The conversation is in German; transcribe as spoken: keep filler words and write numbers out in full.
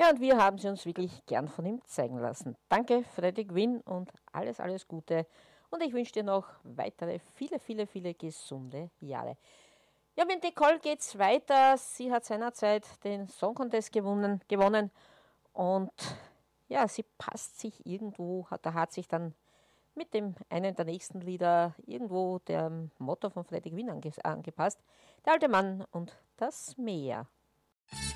Ja, und wir haben sie uns wirklich gern von ihm zeigen lassen. Danke, Freddy Quinn, und alles, alles Gute. Und ich wünsche dir noch weitere, viele, viele, viele gesunde Jahre. Ja, mit Nicole geht's weiter. Sie hat seinerzeit den Song Contest gewonnen, gewonnen und ja, sie passt sich irgendwo, hat, da hat sich dann mit dem einen der nächsten Lieder irgendwo dem Motto von Freddy Quinn ange angepasst. Der alte Mann und das Meer.